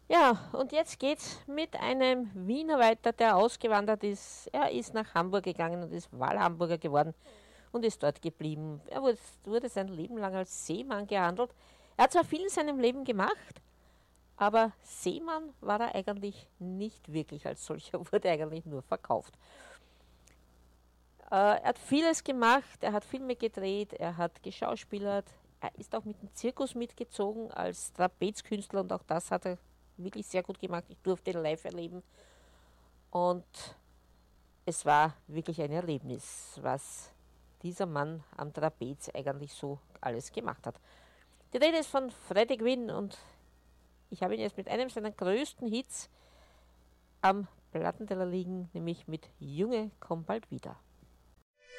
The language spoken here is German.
Ja, und jetzt geht's mit einem Wiener weiter, der ausgewandert ist. Er ist nach Hamburg gegangen und ist Wahlhamburger geworden und ist dort geblieben. Er wurde sein Leben lang als Seemann gehandelt. Er hat zwar viel in seinem Leben gemacht, aber Seemann war er eigentlich nicht wirklich als solcher, wurde eigentlich nur verkauft. Er hat vieles gemacht, er hat Filme gedreht, er hat geschauspielert, er ist auch mit dem Zirkus mitgezogen als Trapezkünstler und auch das hat er wirklich sehr gut gemacht. Ich durfte ihn live erleben und es war wirklich ein Erlebnis, was dieser Mann am Trapez eigentlich so alles gemacht hat. Die Rede ist von Freddie Quinn und ich habe ihn jetzt mit einem seiner größten Hits am Plattenteller liegen, nämlich mit Junge, komm bald wieder.